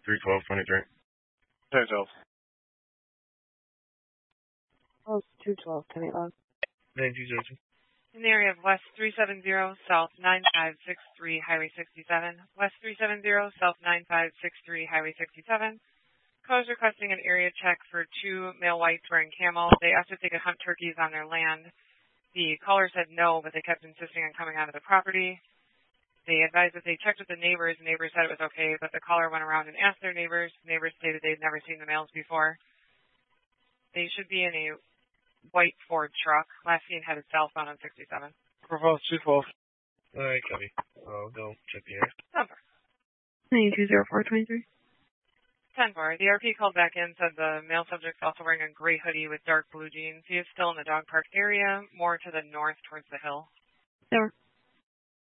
31223. 1012. Oh, 212, 10 9202. In the area of West 370, South 9563, Highway 67. West 370, South 9563, Highway 67. Callers requesting an area check for 2 male whites wearing camo. They asked if they could hunt turkeys on their land. The caller said no, but they kept insisting on coming onto the property. They advised that they checked with the neighbors. The neighbors said it was okay, but the caller went around and asked their neighbors. Neighbors stated they'd never seen the males before. They should be in a white Ford truck. Last seen headed southbound on 67. Proposed 212. All right, copy. I'll go check the area. Number. 920423. 10-4. The RP called back in, said the male subject's also wearing a gray hoodie with dark blue jeans. He is still in the dog park area, more to the north towards the hill. There.